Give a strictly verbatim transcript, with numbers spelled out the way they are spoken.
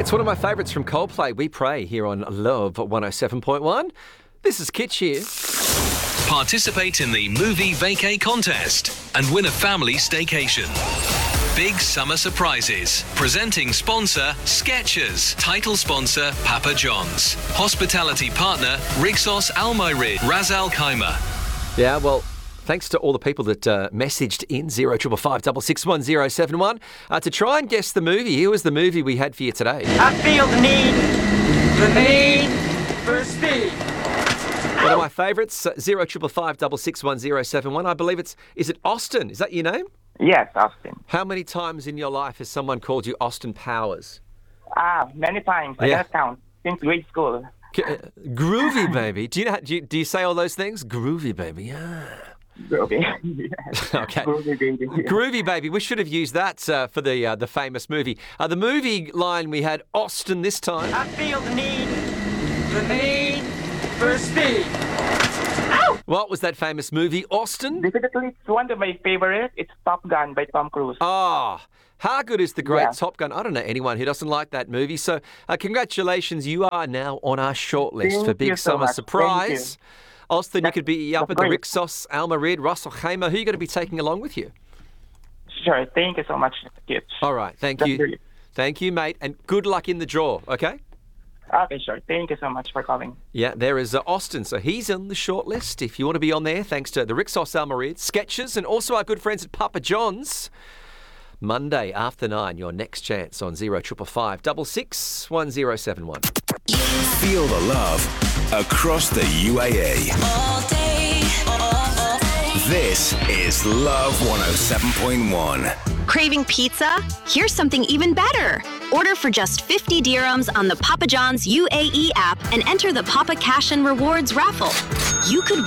It's one of my favourites from Coldplay, We Pray, here on Love one oh seven point one. This is Kitch here. Participate in the Movie Vacay contest and win a family staycation. Big summer surprises. Presenting sponsor, Skechers. Title sponsor, Papa John's. Hospitality partner, Rixos Almayrid, Ras Al Khaimah. Yeah, well, thanks to all the people that uh, messaged in zero triple five six six one zero seven one uh, to try and guess the movie. Here was the movie we had for you today. I feel the need, the need for speed. One of my favourites, uh, zero triple five six six one zero seven one. I believe it's, is it Austin? Is that your name? Yes, Austin. How many times in your life has someone called you Austin Powers? Ah, many times. I Yeah. cannot count. Since grade school. K- uh, groovy, baby. Do you, know, do you do you say all those things? Groovy, baby. Yeah. Groovy. Yes. Okay. Groovy, baby. Yeah. Groovy, baby. We should have used that uh, for the uh, the famous movie. Uh, the movie line we had Austin this time. I feel the need, the need for speed. What was that famous movie, Austin? Definitely, it's one of my favorite. It's Top Gun by Tom Cruise. Ah, how good is the great Yeah. Top Gun? I don't know anyone who doesn't like that movie. So, uh, congratulations, you are now on our shortlist Thank for Big you so Summer much. Surprise. Austin, you could be up that's at the great. Rixos, Almayrid, Ras Al Khaimah. Who are you going to be taking along with you? Sure, thank you so much, Kitch. All right, thank That's you. great. Thank you, mate, and good luck in the draw, okay? Okay, sure. Thank you so much for calling. Yeah, there is uh, Austin. So he's on the shortlist. If you want to be on there, thanks to the Rixos Almayrid, Skechers, and also our good friends at Papa John's. Monday after nine, your next chance on zero triple five six six one zero seven one. Feel the love across the U A E. All day, all day. This is Love one oh seven point one. Craving pizza? Here's something even better. Order for just fifty dirhams on the Papa John's U A E app and enter the Papa Cash and Rewards raffle. You could